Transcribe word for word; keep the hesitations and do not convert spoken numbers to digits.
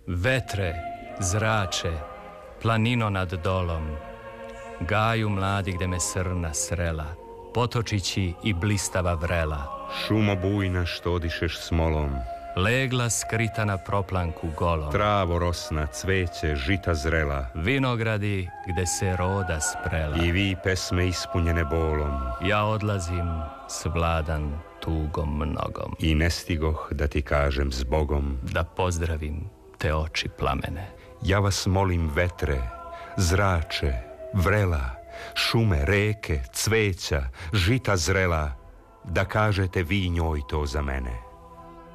Vetre, zrače, planino nad dolom, gaju mladi gde me srna srela, potočići i blistava vrela. Šumo bujna što odišeš smolom, legla skrita na proplanku golom. Travo rosna, cveće, žita zrela, vinogradi gde se roda sprela. I vi pesme ispunjene bolom. Ja odlazim svladan tugom mnogom. I ne stigoh da ti kažem s Bogom, da pozdravim te oči plamene. Ja vas molim vetre, zrače, vrela, šume, reke, cveća, žita zrela, da kažete vi njoj to za mene.